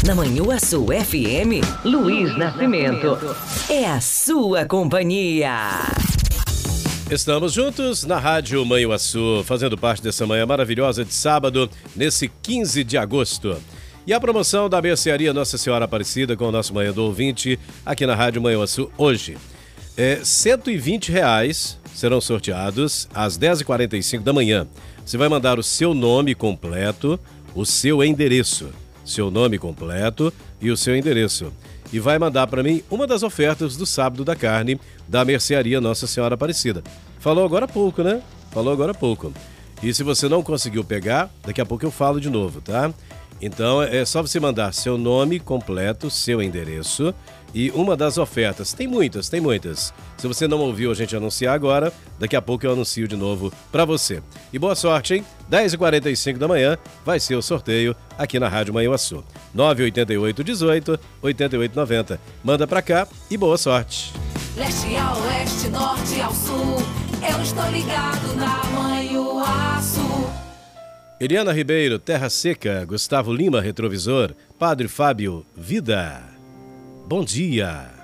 Na Manhuaçu FM, Luiz Nascimento. É a sua companhia. Estamos juntos na Rádio Manhuaçu, fazendo parte dessa manhã maravilhosa de sábado, nesse 15 de agosto. E a promoção da Mercearia Nossa Senhora Aparecida com o nosso Manhã do Ouvinte aqui na Rádio Manhuaçu hoje. R$120 serão sorteados às 10h45 da manhã. Você vai mandar o seu nome completo, o seu endereço. Seu nome completo e o seu endereço. E vai mandar para mim uma das ofertas do sábado da carne da Mercearia Nossa Senhora Aparecida. Falou agora há pouco, né? Falou agora há pouco. E se você não conseguiu pegar, daqui a pouco eu falo de novo, tá? Então é só você mandar seu nome completo, seu endereço e uma das ofertas. Tem muitas, tem muitas. Se você não ouviu a gente anunciar agora, daqui a pouco eu anuncio de novo para você. E boa sorte, hein? 10h45 da manhã vai ser o sorteio aqui na Rádio Manhuaçu. 988-18-8890. Manda pra cá e boa sorte. Leste a oeste, norte ao sul, eu estou ligado na Manhuaçu. Eliana Ribeiro, Terra Seca, Gustavo Lima, Retrovisor, Padre Fábio, Vida. Bom dia.